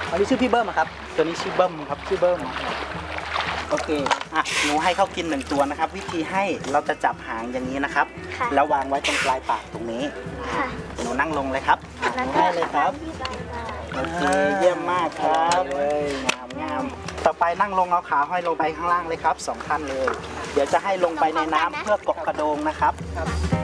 อันนี้ชื่อพี่เบิ้มครับตัวนี้ชื่อเบิ้มครับชื่อเบิ้มโอเคหนูให้เขากิน1ตัวนะครับวิธีให้เราจะจับหางอย่างนี้นะครับแล้ววางไว้ตรงปลายปากตรงนี้หนูนั่งลงเลยครับให้เลยครับโอเคเยี่ยมมากครับงามต่อไปนั่งลงเอาขาห้อยลงไปข้างล่างเลยครับ2 ท่านเลยเดี๋ยวจะให้ลงไปในน้ำเพื่อเกาะกระโดงนะครับ